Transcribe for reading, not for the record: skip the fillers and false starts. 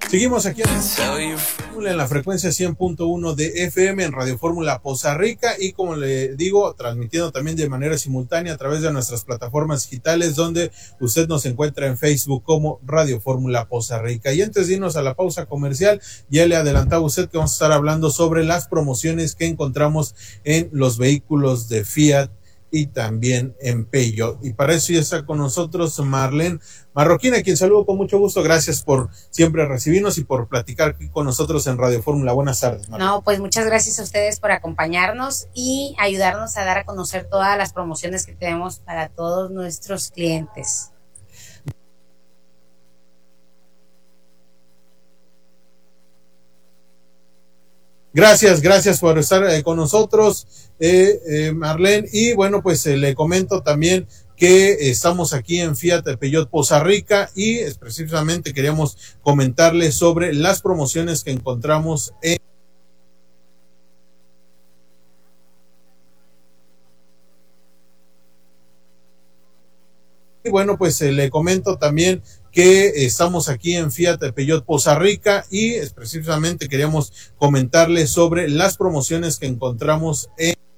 Seguimos aquí en la frecuencia 100.1 de FM en Radio Fórmula Poza Rica y como le digo, transmitiendo también de manera simultánea a través de nuestras plataformas digitales donde usted nos encuentra en Facebook como Radio Fórmula Poza Rica. Y antes de irnos a la pausa comercial, ya le adelantaba usted que vamos a estar hablando sobre las promociones que encontramos en los vehículos de Fiat y también en Peugeot. Y para eso ya está con nosotros Marlene Marroquín, a quien saludo con mucho gusto. Gracias por siempre recibirnos y por platicar con nosotros en Radio Fórmula. Buenas tardes, Marlene. No, pues muchas gracias a ustedes por acompañarnos y ayudarnos a dar a conocer todas las promociones que tenemos para todos nuestros clientes. Gracias por estar con nosotros, Marlene. Y bueno, pues le comento también que estamos aquí en Fiat Peugeot Poza Rica y precisamente queríamos comentarles sobre las promociones que encontramos en Y bueno, pues le comento también que estamos aquí en Fiat Peugeot Poza Rica y precisamente queríamos comentarles sobre las promociones que encontramos en